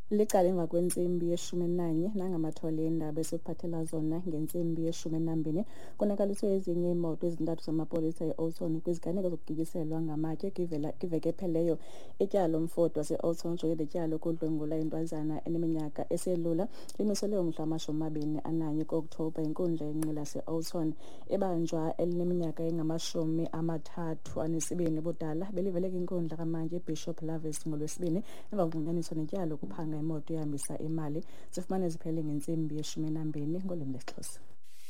Licala emva kwensimbi ye-11 nangamathole endaba esekuphathela zona ngensimbi ye-12 konakaliswe ezinye imoto ezintathu zamapolisa e-Oudtshoorn kwiziganeko zokugigiselwa ngamatye kwiveki epheleyo. Ityala lomfoti wase-Oudtshoorn ujongene netyala lokudlwengula intwazana eneminyaka eselula limiselwe umhla wama-21 ku-Okthobha yinkundla yenqila yase-Oudtshoorn. Ibanjwa elineminyaka engama-32 ubudala belivele kwinkundla kamantyi iBishop Lavis ngoLwesibini emva kokunqunyanyiswa netyala lokuphanga imoto ehambisa imali. Sifumane ziphele ngentsimbi ye-12 ngolwimi lwesiXhosa.